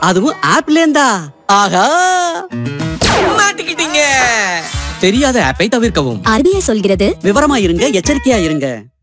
அதுவும் ஆப்ல இருந்தா. ஆஹா, மாட்டிக்கிட்டீங்க. தெரியாத ஆப்பை தவிர்க்கவும். RBI சொல்கிறது, விவரமா இருங்க, எச்சரிக்கையா இருங்க.